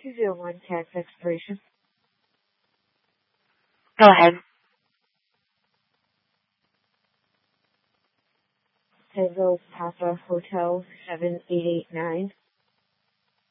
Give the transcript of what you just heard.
201 tax expiration. Go ahead. Tezos Papa Hotel 7889.